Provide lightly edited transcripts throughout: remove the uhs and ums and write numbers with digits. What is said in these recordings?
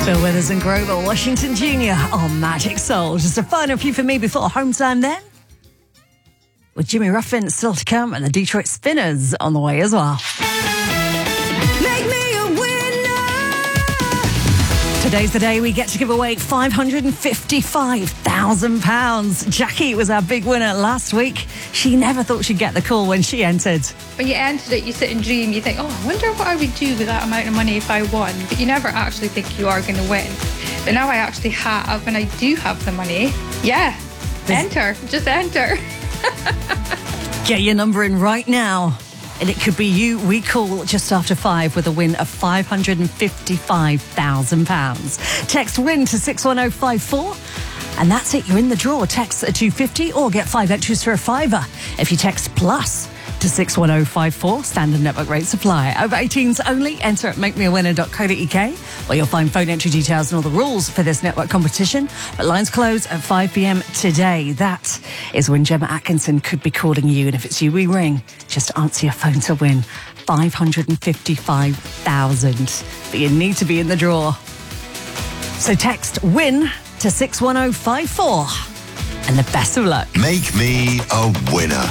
Bill Withers and Grover Washington Jr. on Magic Soul. Just a final few for me before home time then. With Jimmy Ruffin still to come and the Detroit Spinners on the way as well. Make me a winner! Today's the day we get to give away £555,000. Jackie was our big winner last week. She never thought she'd get the call when she entered. When you entered it, you sit and dream. You think, oh, I wonder what I would do with that amount of money if I won. But you never actually think you are going to win. But now I actually have, and I do have the money. Yeah, enter. Just enter. Get your number in right now. And it could be you we call just after 5 with a win of £555,000. Text WIN to 61054. And that's it. You're in the draw. Text at 250 or get 5 entries for a £5. If you text plus to 61054, standard network rates apply. Over 18s only. Enter at makemeawinner.co.uk where you'll find phone entry details and all the rules for this network competition. But lines close at 5 p.m. today. That is when Gemma Atkinson could be calling you. And if it's you we ring, just answer your phone to win £555,000. But you need to be in the draw. So text WIN to 61054. And the best of luck. Make me a winner.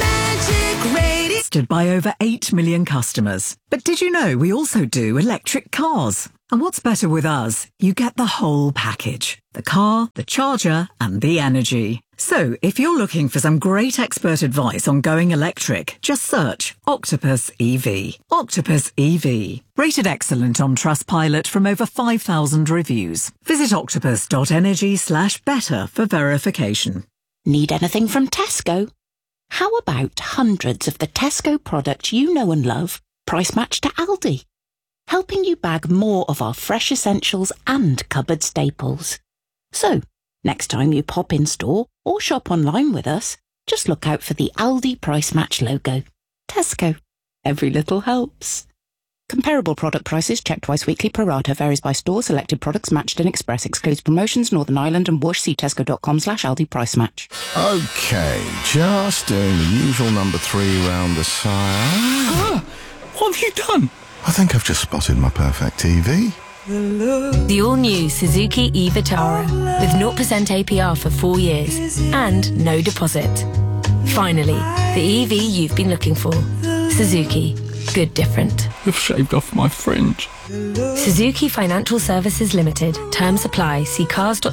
By over 8 million customers. But did you know we also do electric cars? And what's better with us? You get the whole package. The car, the charger, and the energy. So if you're looking for some great expert advice on going electric, just search Octopus EV. Octopus EV. Rated excellent on Trustpilot from over 5,000 reviews. Visit octopus.energy/better for verification. Need anything from Tesco? How about hundreds of the Tesco products you know and love, price matched to Aldi? Helping you bag more of our fresh essentials and cupboard staples. So, next time you pop in store or shop online with us, just look out for the Aldi price match logo. Tesco. Every little helps. Comparable product prices checked twice weekly pro rata varies by store. Selected products matched in Express. Excludes promotions, Northern Ireland and Wash. See tesco.com/Aldi price match. Okay, just doing the usual number 3 round the sire. What have you done? I think I've just spotted my perfect TV. The all-new Suzuki e-Vitara with 0% APR for 4 years and no deposit. Finally, the EV you've been looking for. Suzuki. Good different. You've shaved off my fringe. Suzuki Financial Services Limited. Terms apply. See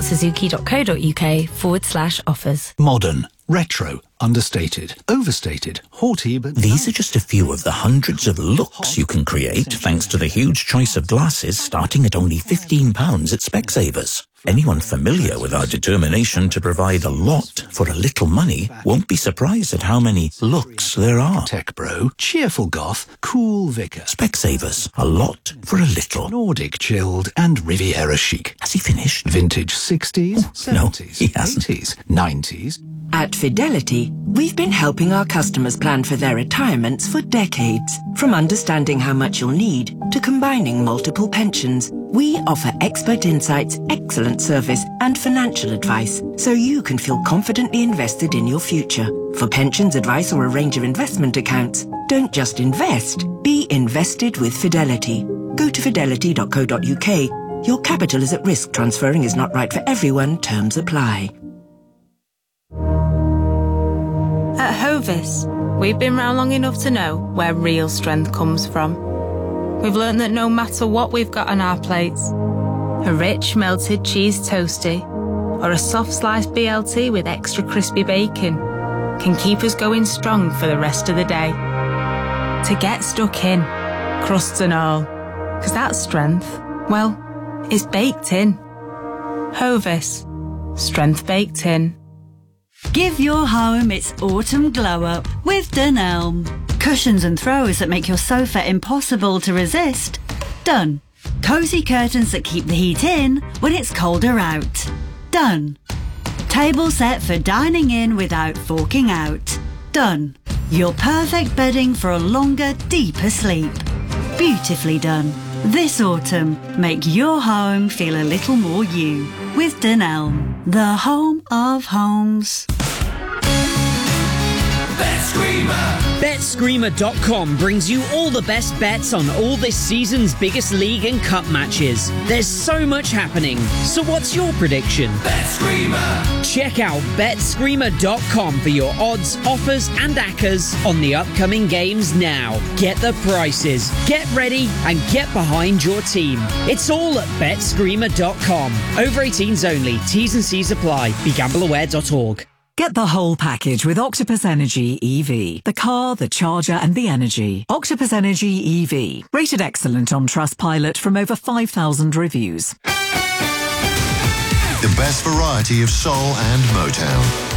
cars.suzuki.co.uk/offers. Modern, retro, understated, overstated, haughty, but... These are just a few of the hundreds of looks you can create thanks to the huge choice of glasses starting at only £15 at Specsavers. Anyone familiar with our determination to provide a lot for a little money won't be surprised at how many looks there are. Tech bro, cheerful goth, cool vicar. Specsavers, a lot for a little. Nordic chilled and Riviera chic. Has he finished? Vintage 60s, 70s, no, he hasn't. 80s, 90s. At Fidelity, we've been helping our customers plan for their retirements for decades. From understanding how much you'll need to combining multiple pensions, we offer expert insights, excellent service and financial advice so you can feel confidently invested in your future. For pensions advice or a range of investment accounts, don't just invest, be invested with Fidelity. Go to fidelity.co.uk. Your capital is at risk. Transferring is not right for everyone. Terms apply. At Hovis, we've been round long enough to know where real strength comes from. We've learned that no matter what we've got on our plates, a rich melted cheese toasty or a soft sliced BLT with extra crispy bacon can keep us going strong for the rest of the day. To get stuck in, crusts and all, because that strength, well, is baked in. Hovis, strength baked in. Give your home its autumn glow-up with Dunelm. Cushions and throws that make your sofa impossible to resist. Done. Cosy curtains that keep the heat in when it's colder out. Done. Table set for dining in without forking out. Done. Your perfect bedding for a longer, deeper sleep. Beautifully done. This autumn, make your home feel a little more you with Dunelm, the home of homes. Best Screamer! BetScreamer.com brings you all the best bets on all this season's biggest league and cup matches. There's so much happening. So what's your prediction? BetScreamer. Check out BetScreamer.com for your odds, offers and accas on the upcoming games now. Get the prices, get ready and get behind your team. It's all at BetScreamer.com. Over 18s only. T's and C's apply. BeGambleAware.org. Get the whole package with Octopus Energy EV. The car, the charger and the energy. Octopus Energy EV. Rated excellent on Trustpilot from over 5,000 reviews. The best variety of soul and Motown.